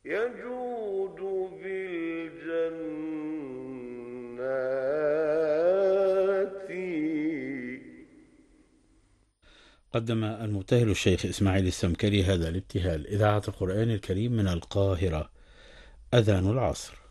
يجود بالجنات. قدم المبتهل الشيخ إسماعيل السمكري هذا الابتهال. إذاعة القرآن الكريم من القاهرة. أذان العصر.